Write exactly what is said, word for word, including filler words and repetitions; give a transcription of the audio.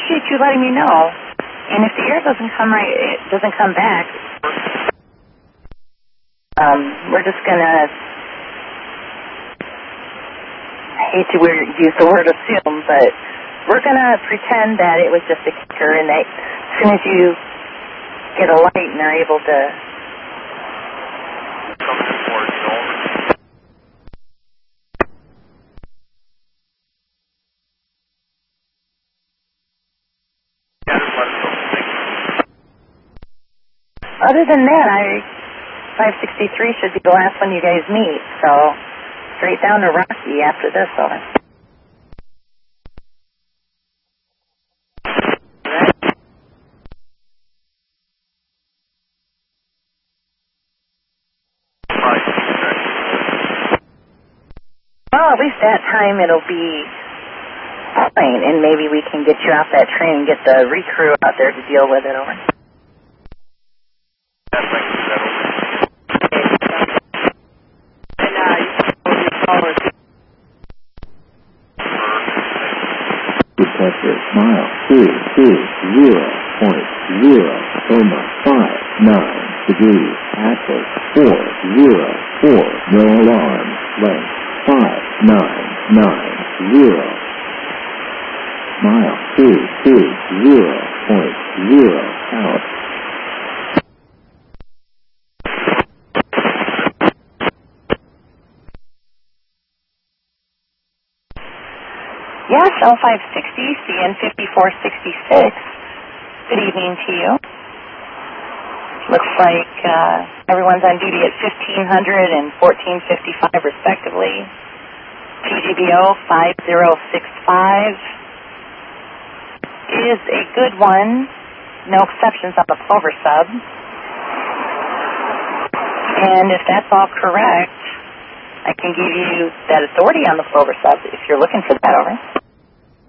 appreciate you letting me know. And if the air doesn't come right, it doesn't come back, um, we're just gonna, I hate to use the word assume, but we're gonna pretend that it was just a kicker and that as soon as you get a light and are able to Other than that, I five sixty-three should be the last one you guys meet, so straight down to Rocky after this, over. Well, at least that time it'll be fine, and maybe we can get you off that train and get the recrew out there to deal with it, over. Detector mile two two zero point zero Oma five nine degrees axis four zero four no alarm length five nine nine zero mile two two zero point zero out. Yes, L five sixty, C N fifty-four sixty-six. Good evening to you. Looks like uh, everyone's on duty at fifteen hundred and fourteen fifty-five respectively. P G B O five zero six five is a good one. No exceptions on the Plover sub. And if that's all correct, I can give you that authority on the Plover sub if you're looking for that, over.